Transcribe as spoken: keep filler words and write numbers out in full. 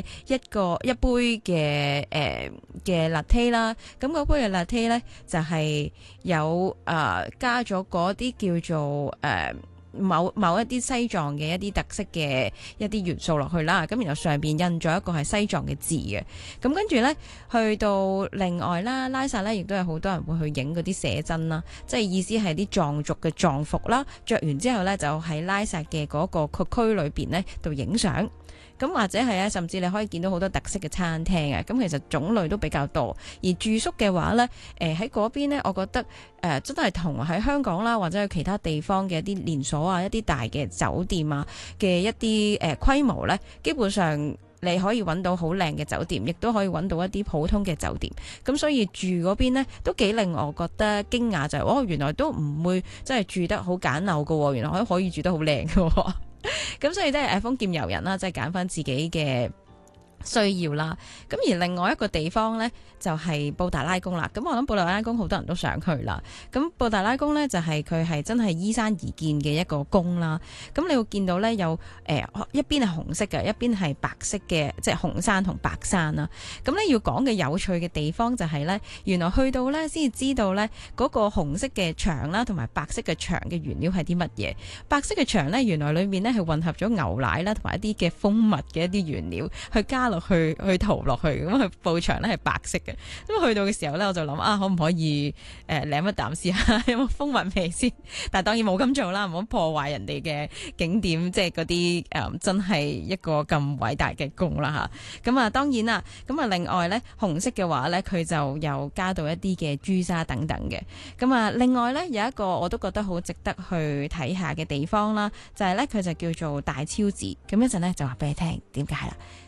一個一杯嘅誒嘅 latte 啦。咁嗰杯嘅 latte 咧就係、是、有誒、呃、加咗嗰啲叫做誒。呃某某一啲西藏嘅一啲特色嘅一啲元素落去啦，咁然後上邊印咗一個係西藏嘅字嘅，咁跟住呢，去到另外啦，拉薩呢亦都有好多人會去影嗰啲寫真啦，即係意思係啲藏族嘅藏服啦，着完之後呢，就喺拉薩嘅嗰個區區裏邊呢度影相。咁或者係啊，甚至你可以見到好多特色嘅餐廳啊，咁其實種類都比較多。而住宿嘅話呢，誒喺嗰邊呢，我覺得誒、呃、真係同喺香港啦，或者係其他地方嘅一啲連鎖啊、一啲大嘅酒店啊嘅一啲誒、呃、規模呢，基本上你可以揾到好靚嘅酒店，亦都可以揾到一啲普通嘅酒店。咁所以住嗰邊呢，都幾令我覺得驚訝，就係、是、哦，原來都唔會真係住得好簡陋㗎喎，原來可以可以住得好靚㗎喎。咁所以即係誒豐儉由人啦，即係揀翻自己嘅需要啦。咁而另外一個地方呢，就係布達拉宮啦。咁我諗布達拉宮好多人都想去啦。咁布達拉宮呢，就係佢係真係依山而建嘅一個宮啦。咁你會見到呢，有誒、呃、一邊係紅色嘅，一邊係白色嘅，即係紅山同白山啦。咁呢要講嘅有趣嘅地方就係呢，原來去到呢先至知道呢嗰個紅色嘅牆啦，同埋白色嘅牆嘅原料係啲乜嘢。白色嘅牆呢，原來裏面呢係混合咗牛奶啦，同埋一啲嘅蜂蜜嘅一啲原料去加落去去塗落去，咁佢布牆呢係白色嘅。咁去到嘅時候呢，我就諗啊，可唔可以誒舐一啖試下有冇蜂蜜味先？但係當然冇咁做啦，唔好破壞人哋嘅景點，即係嗰啲誒真係一個咁偉大嘅宮啦嚇。咁啊當然啦，咁啊另外呢，紅色嘅話呢，佢就有加到一啲嘅朱砂等等嘅。咁啊另外呢，有一個我都覺得好值得去睇下嘅地方啦，就係呢，佢就叫做大昭寺。咁一陣呢，就話俾你聽點解啦。